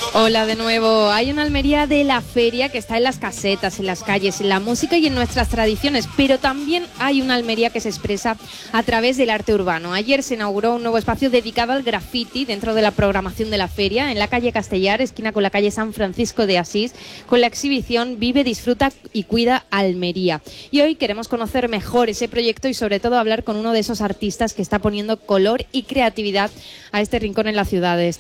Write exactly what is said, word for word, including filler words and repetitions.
Hola de nuevo. Hay una Almería de la feria que está en las casetas, en las calles, en la música y en nuestras tradiciones, pero también hay una Almería que se expresa a través del arte urbano. Ayer se inauguró un nuevo espacio dedicado al graffiti dentro de la programación de la feria, en la calle Castellar, esquina con la calle San Francisco de Asís, con la exhibición Vive, Disfruta y Cuida Almería. Y hoy queremos conocer mejor ese proyecto y sobre todo hablar con uno de esos artistas que está poniendo color y creatividad a este rincón en la ciudad.